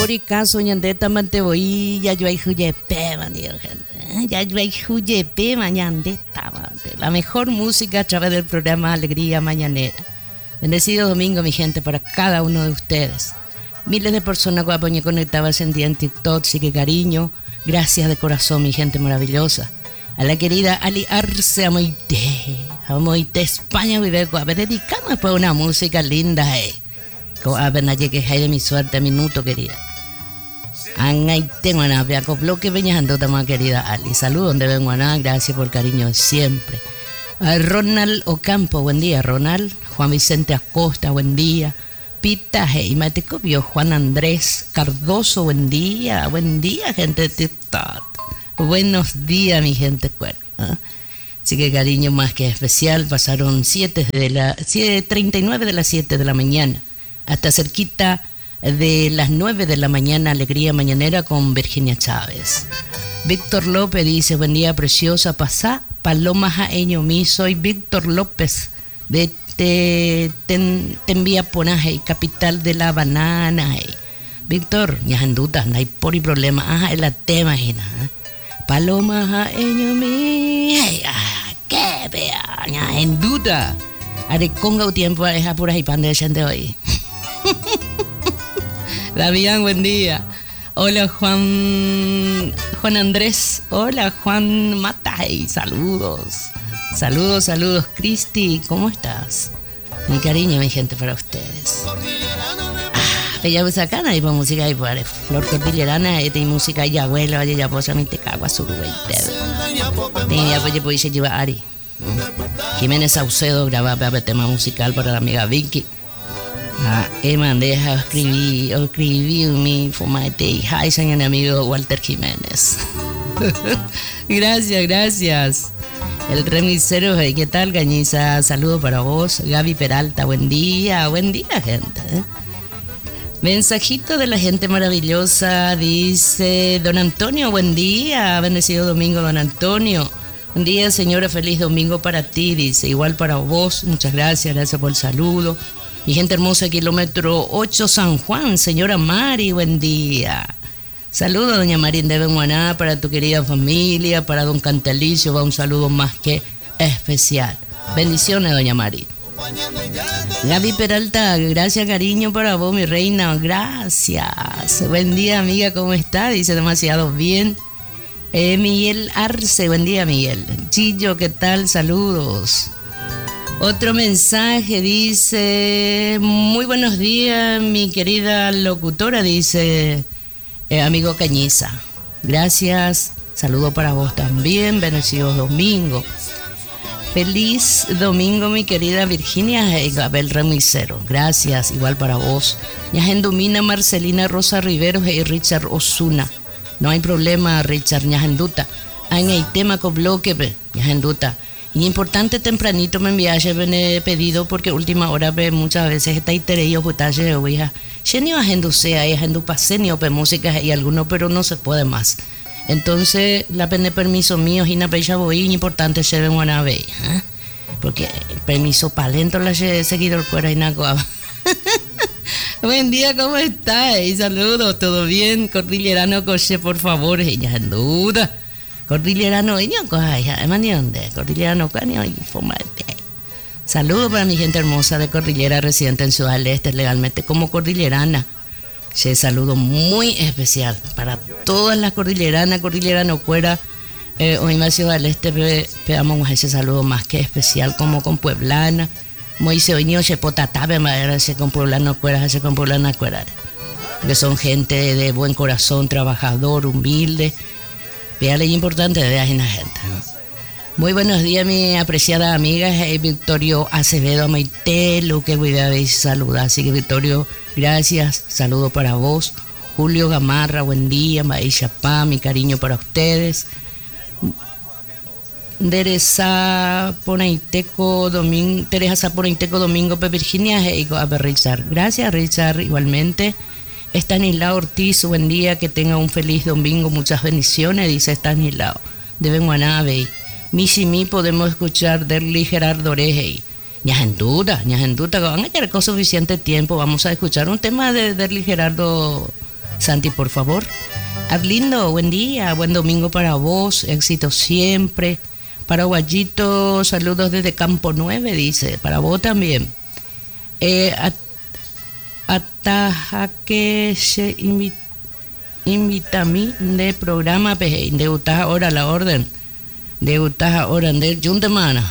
Pori caso ñandeta manteboí ya yo hay juyepe gente. Ya yo hay juyepe mañandeta mante. La mejor música a través del programa Alegría Mañanera. Bendecido domingo mi gente para cada uno de ustedes. Miles de personas guapas conectadas en día en TikTok, sí que cariño. Gracias de corazón mi gente maravillosa. A la querida Ali Arce Amoite España vive guapa. Dedicamos por una música linda a ver que hay de mi suerte minuto querida. Angay tengo una viaco bloque veñando también querida Ali. Saludos donde vengo a gracias por el cariño de siempre. A Ronald Ocampo, buen día Ronald. Juan Vicente Acosta, buen día. Pita y Matecopio, Juan Andrés Cardoso, buen día gente de TikTok. Buenos días mi gente cuerda. Así que cariño más que especial, pasaron 39 de las 7 de la mañana, hasta cerquita de las 9 de la mañana, Alegría Mañanera con Virginia Chávez. Víctor López dice, buen día preciosa, pasá, Paloma Jaeño mi, soy Víctor López de Tenvía Ponaje, capital de la banana. Víctor, ya en duda, no hay por problema, ajá, es la tema, Paloma Jaeño mi, qué vea, ya en duda. Haré conga tiempo a dejar por ahí pan de gente hoy. Damián, buen día. Hola Juan Andrés. Hola Juan Matay. Saludos. Saludos. Cristi, ¿cómo estás? Mi cariño, mi gente, para ustedes. Bella Busacana y por música y por Flor Cordillerana y música y abuelo, ya posa mi te cago a su güey. Tenía pues se lleva Ari. Jiménez Saucedo grababa el tema musical para la amiga Vicky. Deja escribí mi fumate y señor amigo Walter Jiménez. Gracias. El remisero, ¿qué tal, Gañiza? Saludo para vos. Gaby Peralta, buen día gente. Mensajito de la gente maravillosa, dice Don Antonio, buen día, bendecido domingo, Don Antonio. Buen día, señora, feliz domingo para ti, dice, igual para vos, muchas gracias por el saludo. Mi gente hermosa, kilómetro 8 San Juan, señora Mari, buen día. Saludos, doña Marín de Benguaná, para tu querida familia, para don Cantalicio, va un saludo más que especial. Bendiciones, doña Mari. Gaby Peralta, gracias cariño para vos, mi reina, gracias. Buen día, amiga, ¿cómo está? Dice demasiado bien. Miguel Arce, buen día, Miguel. Chillo, ¿qué tal? Saludos. Otro mensaje dice, muy buenos días, mi querida locutora, dice amigo Cañiza. Gracias, saludo para vos también, bendecidos domingo. Feliz domingo, mi querida Virginia Abel Remisero. Gracias, igual para vos. Ñajendomina Marcelina Rosa Riveros y Richard Osuna. No hay problema, Richard, ñajenduta. En el tema con bloque, ñajenduta. Y importante tempranito me enviaje pedido porque última hora muchas veces está itereyo putaje de oveja. Genio agendu sea, agendu pasenio pe música y alguno, pero no se puede más. Entonces, la pende permiso mío, Gina Pecha Boy, importante se ven una vez, porque permiso palento la seguidor cuera y nacoa. Buen día, ¿cómo estás? Y saludos, ¿todo bien? Cordillerano Coche, por favor, ella en duda. Cordillerano, ella coja, ¿dónde? Cordillerano, canio y fomate. Saludos para mi gente hermosa de Cordillera, residente en Ciudad del Este, legalmente como cordillerana. Se saludo muy especial para todas las cordilleranas, cordillerano cuera, hoy más Ciudad del Este, pegamos ese saludo más que especial como con pueblana. Moise Oño, se potatabe, madera, se con pueblano cuera, se con pueblana cuera. Que son gente de buen corazón, trabajador, humilde. Veale importante de la gente. Muy buenos días, mi apreciada amiga Victorio Acevedo Maitelo, que voy a ver saludar. Así que Victorio, gracias, saludo para vos. Julio Gamarra, buen día. Maisha Pa, mi cariño para ustedes. Teresa Ponaiteco Domingo, Virginia, a ver, Richard. Gracias, Richard, igualmente. Estanislao Ortiz, buen día, que tenga un feliz domingo, muchas bendiciones, dice Estanislao. De Benguaná, mi podemos escuchar Derli Gerardo Oreje. Ñajenduta, que van a quedar con suficiente tiempo. Vamos a escuchar un tema de Derli Gerardo Santi, por favor. Arlindo, buen día, buen domingo para vos, éxito siempre. Paraguayito, saludos desde Campo 9, dice, para vos también. Ataja que se invita a mí de programa, de utas ahora la orden, de utas ahora de Juntemana.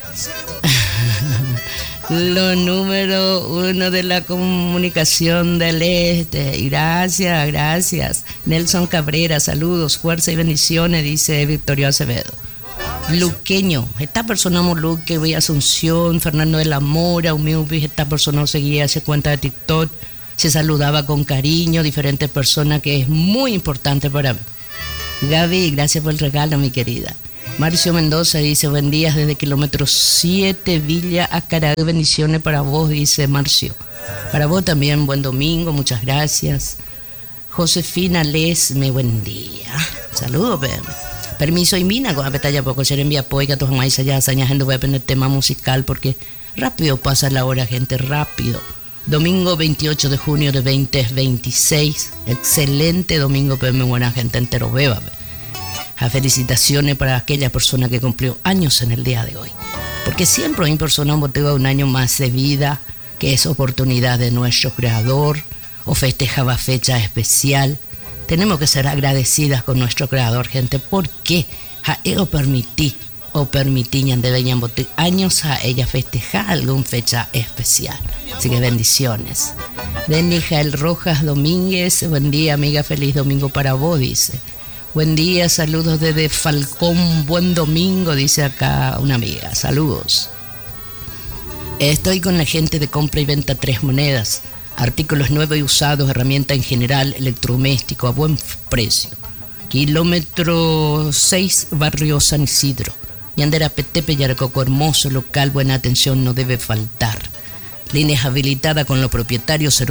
Lo número 1 de la comunicación del Este. Gracias, gracias. Nelson Cabrera, saludos, fuerza y bendiciones, dice Victorio Acevedo. Luqueño, esta persona Moluque, voy a Asunción, Fernando de la Mora, Umiubi, esta persona seguía hace cuenta de TikTok, se saludaba con cariño, diferentes personas que es muy importante para mí. Gaby, gracias por el regalo, mi querida. Marcio Mendoza dice, buen día desde kilómetro 7, Villa Acará, bendiciones para vos, dice Marcio. Para vos también, buen domingo, muchas gracias. Josefina Lesme, buen día. Saludos, permiso y mina, con apetalla poco, ser envía poica, tus maíz allá, hazañas, voy a aprender tema musical porque rápido pasa la hora, gente, rápido. Domingo 28 de junio de 2026, excelente domingo, pero buena gente entero, beba. Felicitaciones para aquella persona que cumplió años en el día de hoy. Porque siempre hay personas motiva un año más de vida, que es oportunidad de nuestro Creador, o festejaba fecha especial. Tenemos que ser agradecidas con nuestro Creador, gente, porque o permití de venían años a ella festejar alguna fecha especial. Así que bendiciones. Denny Jael Rojas Domínguez, buen día, amiga, feliz domingo para vos, dice. Buen día, saludos desde Falcón, buen domingo, dice acá una amiga, saludos. Estoy con la gente de compra y venta Tres Monedas, artículos nuevos y usados, herramienta en general, electrodoméstico a buen precio. Kilómetro 6, barrio San Isidro. Yandera Petepe, Yaracoco, hermoso local, buena atención no debe faltar. Líneas habilitadas con los propietarios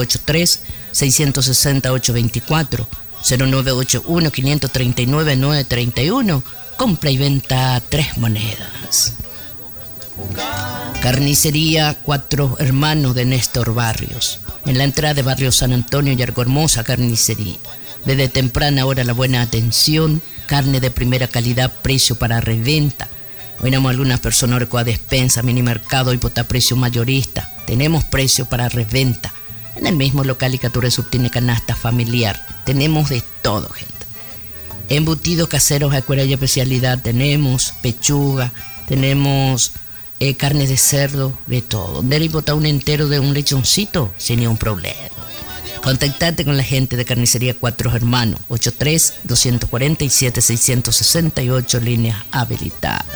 0983-660-824, 0981-539-931, compra y venta Tres Monedas. Carnicería Cuatro Hermanos de Néstor Barrios, en la entrada de barrio San Antonio, Yargo Hermosa Carnicería. Desde temprana hora la buena atención, carne de primera calidad, precio para reventa. Hoy tenemos algunas personas a despensa, mini mercado y precio mayorista. Tenemos precio para reventa. En el mismo local y Cature tiene canasta familiar. Tenemos de todo, gente. Embutidos caseros a cuerda y especialidad. Tenemos pechuga, tenemos carne de cerdo, de todo. Debe botar un entero de un lechoncito sin ningún problema. Contactate con la gente de Carnicería Cuatro Hermanos, 83-247-668, líneas habilitadas.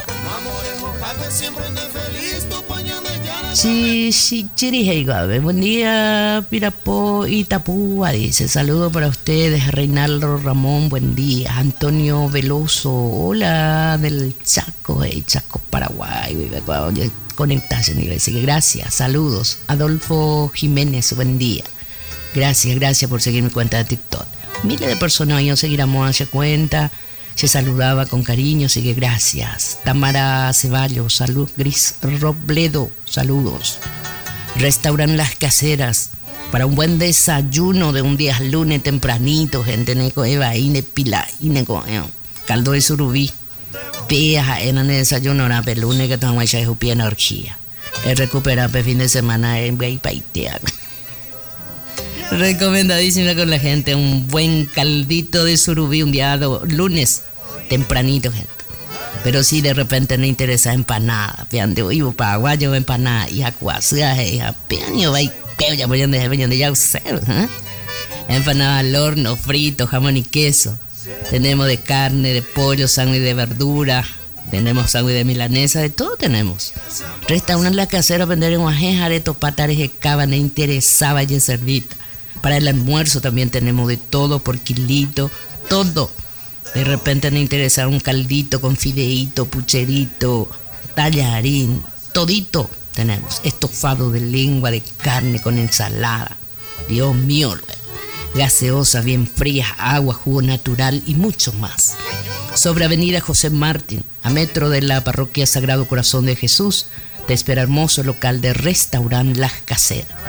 Sí, Chirijegabe, buen día, Pirapó y Tapúa, dice, saludo para ustedes, Reinaldo Ramón, buen día, Antonio Veloso, hola, del Chaco, Chaco, Paraguay, conectarse, así que gracias, saludos, Adolfo Jiménez, buen día. Gracias por seguir mi cuenta de TikTok. Miles de personas yo seguiremos a esa cuenta, se saludaba con cariño, así que gracias. Tamara Ceballos, salud. Gris Robledo, saludos. Restauran Las Caseras para un buen desayuno de un día lunes tempranito, gente, neco Eva, ine pila, ine caldo de surubí. Pea en el desayuno, ahora el lunes que estamos echando su pie energía. Recuperar el fin de semana en Paitear. Recomendadísima con la gente, un buen caldito de surubí un día lunes, tempranito, gente. Pero si de repente no interesa empanada, vean de vivo paraguayo empanada y acuacia, y apeño va y peo ya voy de ya usted, empanada al horno, frito, jamón y queso. Tenemos de carne, de pollo, sangre de verdura, tenemos sangre de milanesa, de todo tenemos. Restauran La Casera, vender en guajeja, de topatares de cabana, interesaba y servita. Para el almuerzo también tenemos de todo por kilito, todo. De repente nos interesa un caldito con fideíto, pucherito, tallarín, todito tenemos. Estofado de lengua de carne con ensalada. Dios mío, gaseosa bien fría, agua, jugo natural y mucho más. Sobre Avenida José Martín, a metro de la parroquia Sagrado Corazón de Jesús, te espera hermoso local de Restaurant Las Caseras.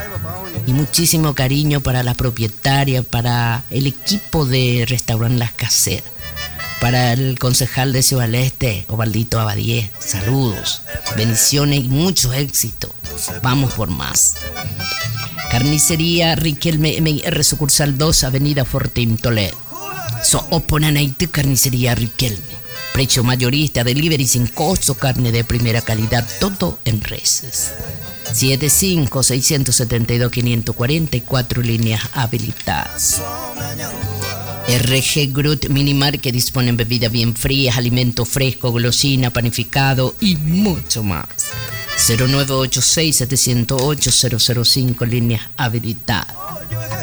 Y muchísimo cariño para la propietaria, para el equipo de Restaurant Las Caseras, para el concejal de Ciudad del Este, Osvaldito Abadie. Saludos, bendiciones y mucho éxito. Vamos por más. Carnicería Riquelme MR, sucursal 2, Avenida Fortín, Toledo. So Oponanaite Carnicería Riquelme. Precio mayorista, delivery sin costo, carne de primera calidad, todo en reses. 75-672-544, líneas habilitadas. RG Groot Minimar, que disponen bebidas bien frías, alimento fresco, golosina, panificado y mucho más. 0986-708-005, líneas habilitadas.